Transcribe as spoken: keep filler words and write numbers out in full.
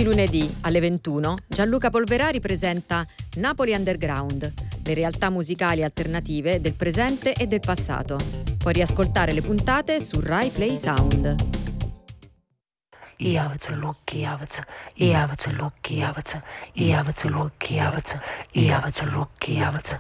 Tutti i lunedì alle ventuno Gianluca Polverari presenta Napoli Underground, le realtà musicali alternative del presente e del passato. Puoi riascoltare le puntate su Rai Play Sound. I have to look, I have to, I have to look, I have to, I have to look, I have to, I have to look, I have to,